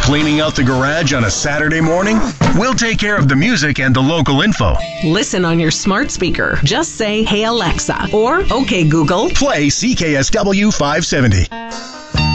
Cleaning out the garage on a Saturday morning? We'll take care of the music and the local info. Listen on your smart speaker. Just say, "Hey Alexa," or "Okay Google, Play CKSW 570.